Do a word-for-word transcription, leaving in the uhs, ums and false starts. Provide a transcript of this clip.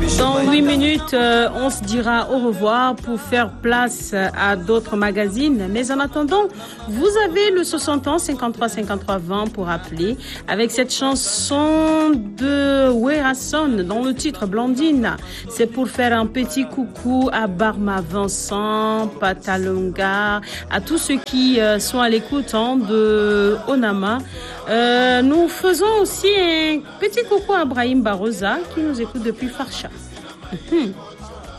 Dans huit minutes, euh, on se dira au revoir pour faire place à d'autres magazines. Mais en attendant, vous avez le soixante ans, cinquante-trois cinquante-trois vingt pour appeler avec cette chanson de Werason dans le titre Blandine. C'est pour faire un petit coucou à Barma Vincent, Patalonga, à tous ceux qui euh, sont à l'écoute hein, de Onama. Euh, nous faisons aussi un petit coucou à Brahim Baroza qui nous écoute depuis Farsha. Hmm.